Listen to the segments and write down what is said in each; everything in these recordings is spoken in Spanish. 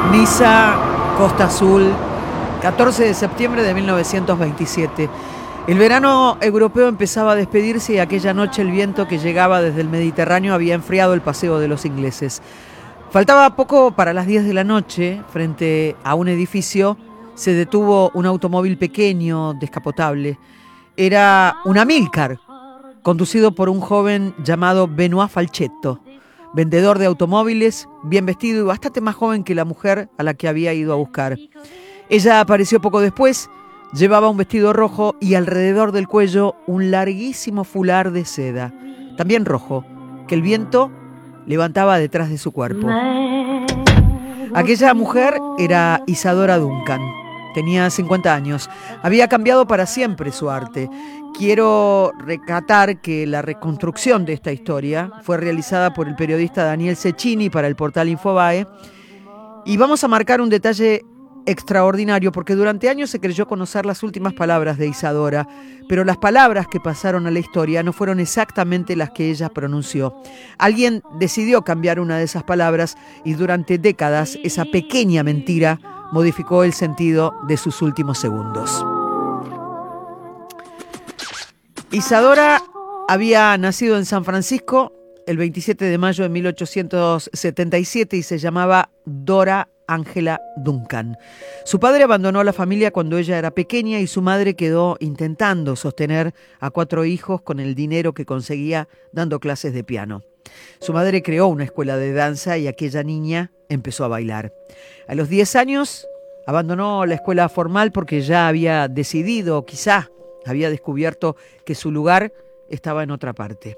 Niza, Costa Azul, 14 de septiembre de 1927. El verano europeo empezaba a despedirse y aquella noche el viento que llegaba desde el Mediterráneo había enfriado el paseo de los ingleses. Faltaba poco para las 10 de la noche. Frente a un edificio se detuvo un automóvil pequeño, descapotable. Era un Amilcar, conducido por un joven llamado Benoît Falchetto, vendedor de automóviles, bien vestido y bastante más joven que la mujer a la que había ido a buscar. Ella apareció poco después, llevaba un vestido rojo y alrededor del cuello un larguísimo fular de seda, también rojo, que el viento levantaba detrás de su cuerpo. Aquella mujer era Isadora Duncan. Tenía 50 años. Había cambiado para siempre su arte. Quiero recatar que la reconstrucción de esta historia fue realizada por el periodista Daniel Cecchini para el portal Infobae. Y vamos a marcar un detalle extraordinario porque durante años se creyó conocer las últimas palabras de Isadora, pero las palabras que pasaron a la historia no fueron exactamente las que ella pronunció. Alguien decidió cambiar una de esas palabras y durante décadas esa pequeña mentira modificó el sentido de sus últimos segundos. Isadora había nacido en San Francisco el 27 de mayo de 1877 y se llamaba Dora Ángela Duncan. Su padre abandonó a la familia cuando ella era pequeña y su madre quedó intentando sostener a 4 hijos con el dinero que conseguía dando clases de piano. Su madre creó una escuela de danza y aquella niña empezó a bailar. A los 10 años abandonó la escuela formal porque ya había decidido, quizá había descubierto que su lugar estaba en otra parte.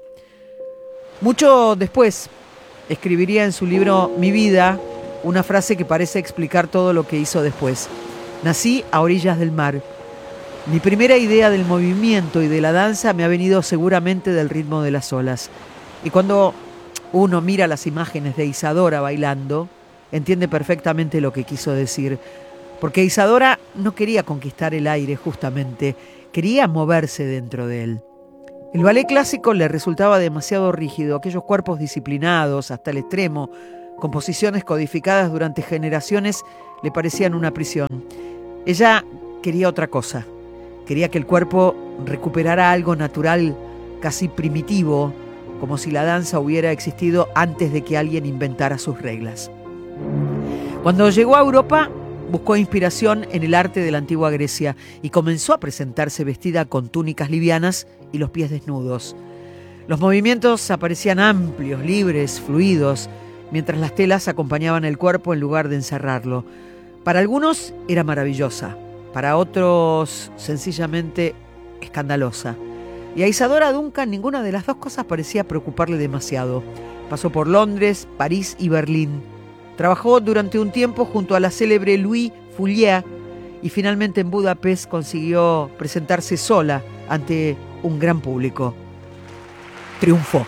Mucho después escribiría en su libro Mi vida una frase que parece explicar todo lo que hizo después. Nací a orillas del mar. Mi primera idea del movimiento y de la danza me ha venido seguramente del ritmo de las olas. Y cuando uno mira las imágenes de Isadora bailando, entiende perfectamente lo que quiso decir. Porque Isadora no quería conquistar el aire justamente, quería moverse dentro de él. El ballet clásico le resultaba demasiado rígido, aquellos cuerpos disciplinados hasta el extremo, composiciones codificadas durante generaciones, le parecían una prisión. Ella quería otra cosa. Quería que el cuerpo recuperara algo natural, casi primitivo, como si la danza hubiera existido antes de que alguien inventara sus reglas. Cuando llegó a Europa, buscó inspiración en el arte de la antigua Grecia y comenzó a presentarse vestida con túnicas livianas y los pies desnudos. Los movimientos aparecían amplios, libres, fluidos, mientras las telas acompañaban el cuerpo en lugar de encerrarlo. Para algunos era maravillosa, para otros sencillamente escandalosa. Y a Isadora Duncan ninguna de las dos cosas parecía preocuparle demasiado. Pasó por Londres, París y Berlín. Trabajó durante un tiempo junto a la célebre Louis Foulier y finalmente en Budapest consiguió presentarse sola ante un gran público. Triunfó.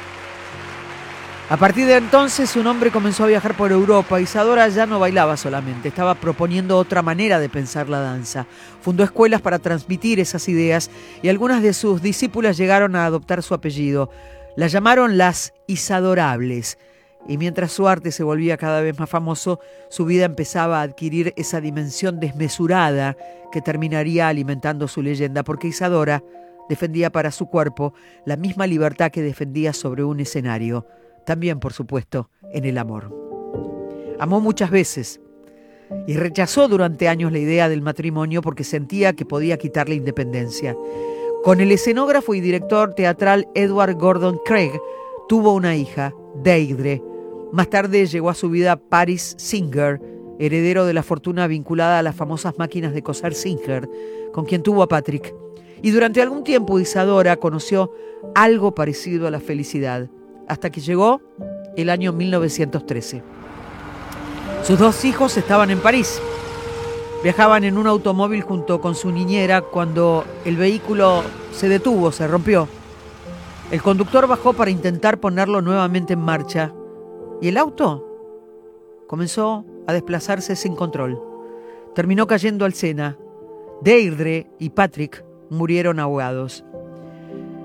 A partir de entonces su nombre comenzó a viajar por Europa. Isadora ya no bailaba solamente, estaba proponiendo otra manera de pensar la danza. Fundó escuelas para transmitir esas ideas y algunas de sus discípulas llegaron a adoptar su apellido. La llamaron las Isadorables. Y mientras su arte se volvía cada vez más famoso, su vida empezaba a adquirir esa dimensión desmesurada que terminaría alimentando su leyenda, porque Isadora defendía para su cuerpo la misma libertad que defendía sobre un escenario. También, por supuesto, en el amor. Amó muchas veces y rechazó durante años la idea del matrimonio porque sentía que podía quitarle independencia. Con el escenógrafo y director teatral Edward Gordon Craig tuvo una hija, Deirdre. Más tarde llegó a su vida Paris Singer, heredero de la fortuna vinculada a las famosas máquinas de coser Singer, con quien tuvo a Patrick. Y durante algún tiempo Isadora conoció algo parecido a la felicidad, hasta que llegó el año 1913. Sus 2 hijos estaban en París. Viajaban en un automóvil junto con su niñera cuando el vehículo se detuvo, se rompió. El conductor bajó para intentar ponerlo nuevamente en marcha y el auto comenzó a desplazarse sin control. Terminó cayendo al Sena. Deirdre y Patrick murieron ahogados.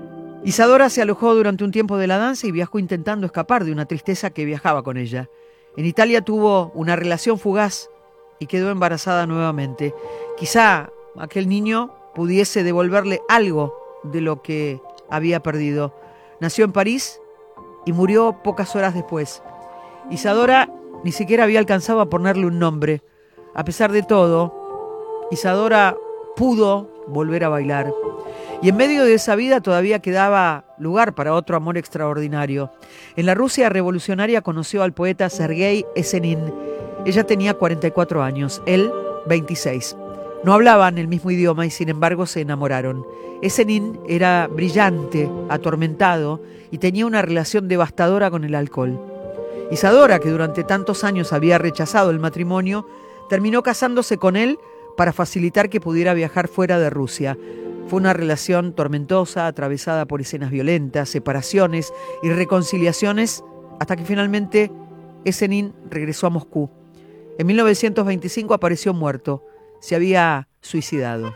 Isadora se alojó durante un tiempo de la danza y viajó intentando escapar de una tristeza que viajaba con ella. En Italia tuvo una relación fugaz y quedó embarazada nuevamente. Quizá aquel niño pudiese devolverle algo de lo que había perdido. Nació en París y murió pocas horas después. Isadora ni siquiera había alcanzado a ponerle un nombre. A pesar de todo, Isadora pudo volver a bailar. Y en medio de esa vida todavía quedaba lugar para otro amor extraordinario. En la Rusia revolucionaria conoció al poeta Sergei Esenin. Ella tenía 44 años, él 26. No hablaban el mismo idioma y sin embargo se enamoraron. Esenin era brillante, atormentado y tenía una relación devastadora con el alcohol. Isadora, que durante tantos años había rechazado el matrimonio, terminó casándose con él para facilitar que pudiera viajar fuera de Rusia. Fue una relación tormentosa, atravesada por escenas violentas, separaciones y reconciliaciones, hasta que finalmente Esenin regresó a Moscú. En 1925 apareció muerto. Se había suicidado.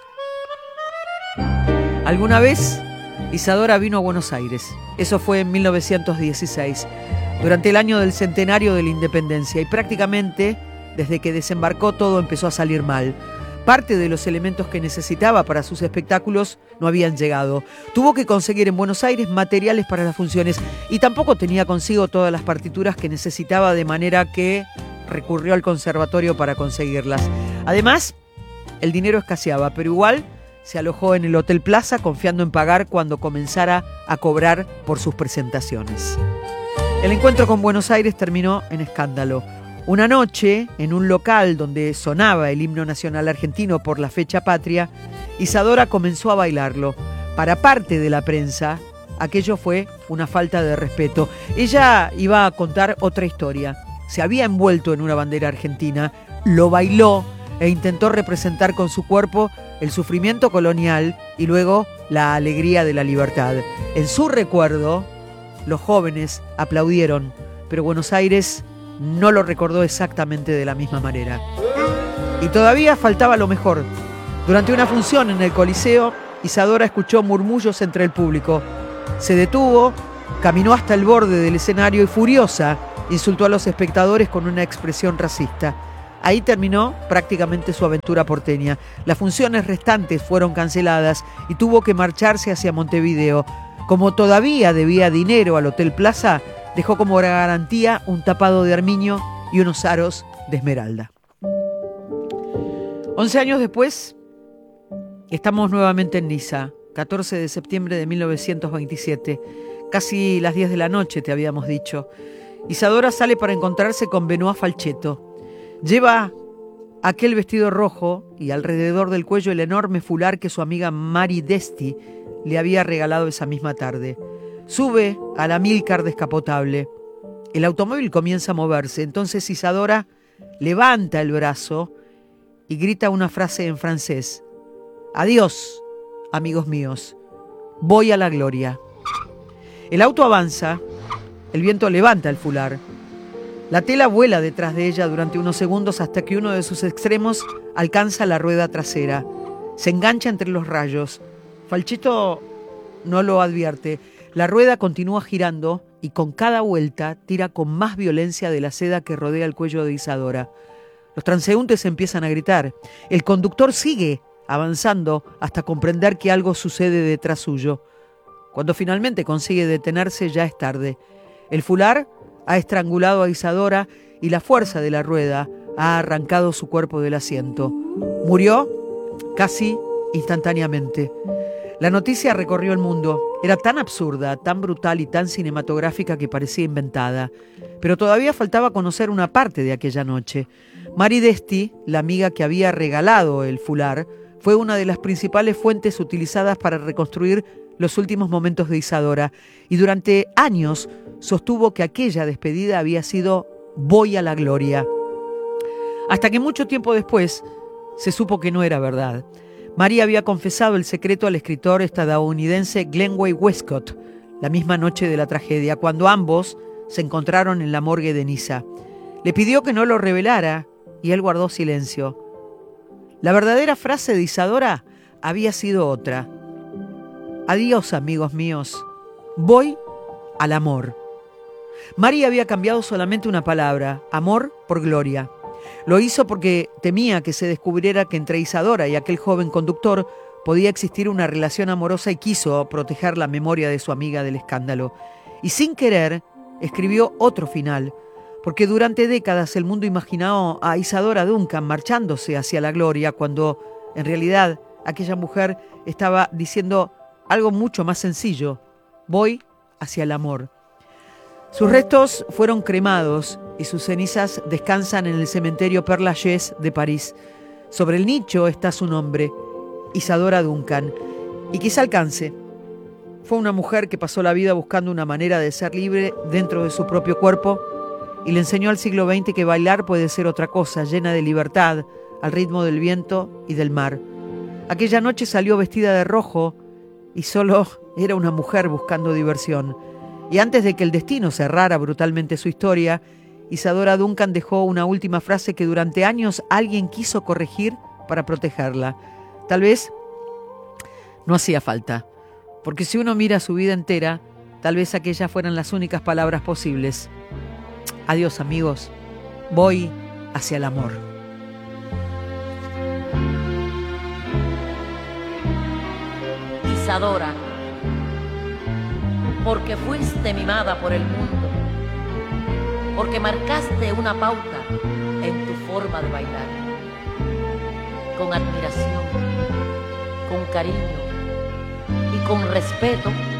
Alguna vez, Isadora vino a Buenos Aires. Eso fue en 1916, durante el año del centenario de la independencia, y prácticamente, desde que desembarcó, todo empezó a salir mal. Parte de los elementos que necesitaba para sus espectáculos no habían llegado. Tuvo que conseguir en Buenos Aires materiales para las funciones y tampoco tenía consigo todas las partituras que necesitaba, de manera que recurrió al conservatorio para conseguirlas. Además, el dinero escaseaba, pero igual se alojó en el Hotel Plaza confiando en pagar cuando comenzara a cobrar por sus presentaciones. El encuentro con Buenos Aires terminó en escándalo. Una noche, en un local donde sonaba el himno nacional argentino por la fecha patria, Isadora comenzó a bailarlo. Para parte de la prensa, aquello fue una falta de respeto. Ella iba a contar otra historia. Se había envuelto en una bandera argentina, lo bailó e intentó representar con su cuerpo el sufrimiento colonial y luego la alegría de la libertad. En su recuerdo, los jóvenes aplaudieron, pero Buenos Aires no lo recordó exactamente de la misma manera. Y todavía faltaba lo mejor. Durante una función en el Coliseo, Isadora escuchó murmullos entre el público. Se detuvo, caminó hasta el borde del escenario y, furiosa, insultó a los espectadores con una expresión racista. Ahí terminó prácticamente su aventura porteña. Las funciones restantes fueron canceladas y tuvo que marcharse hacia Montevideo. Como todavía debía dinero al Hotel Plaza, dejó como garantía un tapado de armiño y unos aros de esmeralda. 11 años después, estamos nuevamente en Niza, 14 de septiembre de 1927. Casi las 10 de la noche, te habíamos dicho. Isadora sale para encontrarse con Benoît Falchetto. Lleva aquel vestido rojo y alrededor del cuello el enorme fular que su amiga Mari Desti le había regalado esa misma tarde. Sube a la Milcar descapotable. El automóvil comienza a moverse. Entonces Isadora levanta el brazo y grita una frase en francés. Adiós, amigos míos. Voy a la gloria. El auto avanza. El viento levanta el fular. La tela vuela detrás de ella durante unos segundos hasta que uno de sus extremos alcanza la rueda trasera. Se engancha entre los rayos. Falchetto no lo advierte. La rueda continúa girando y con cada vuelta tira con más violencia de la seda que rodea el cuello de Isadora. Los transeúntes empiezan a gritar. El conductor sigue avanzando hasta comprender que algo sucede detrás suyo. Cuando finalmente consigue detenerse, ya es tarde. El fular ha estrangulado a Isadora y la fuerza de la rueda ha arrancado su cuerpo del asiento. Murió casi instantáneamente. La noticia recorrió el mundo. Era tan absurda, tan brutal y tan cinematográfica que parecía inventada. Pero todavía faltaba conocer una parte de aquella noche. Mari Desti, la amiga que había regalado el fular, fue una de las principales fuentes utilizadas para reconstruir los últimos momentos de Isadora, y durante años sostuvo que aquella despedida había sido voy a la gloria. Hasta que mucho tiempo después se supo que no era verdad. María había confesado el secreto al escritor estadounidense Glenway Westcott la misma noche de la tragedia, cuando ambos se encontraron en la morgue de Niza. Le pidió que no lo revelara y él guardó silencio. La verdadera frase de Isadora había sido otra. Adiós, amigos míos. Voy al amor. María había cambiado solamente una palabra, amor por gloria. Lo hizo porque temía que se descubriera que entre Isadora y aquel joven conductor podía existir una relación amorosa y quiso proteger la memoria de su amiga del escándalo. Y sin querer, escribió otro final, porque durante décadas el mundo imaginó a Isadora Duncan marchándose hacia la gloria, cuando en realidad aquella mujer estaba diciendo algo mucho más sencillo: voy hacia el amor. Sus restos fueron cremados y sus cenizas descansan en el cementerio Père Lachaise de París. Sobre el nicho está su nombre, Isadora Duncan, y quizá alcance. Fue una mujer que pasó la vida buscando una manera de ser libre dentro de su propio cuerpo y le enseñó al siglo XX que bailar puede ser otra cosa, llena de libertad, al ritmo del viento y del mar. Aquella noche salió vestida de rojo y solo era una mujer buscando diversión. Y antes de que el destino cerrara brutalmente su historia, Isadora Duncan dejó una última frase que durante años alguien quiso corregir para protegerla. Tal vez no hacía falta, porque si uno mira su vida entera, tal vez aquellas fueran las únicas palabras posibles. Adiós, amigos. Voy hacia el amor. Isadora, porque fuiste mimada por el mundo, porque marcaste una pauta en tu forma de bailar, con admiración, con cariño y con respeto.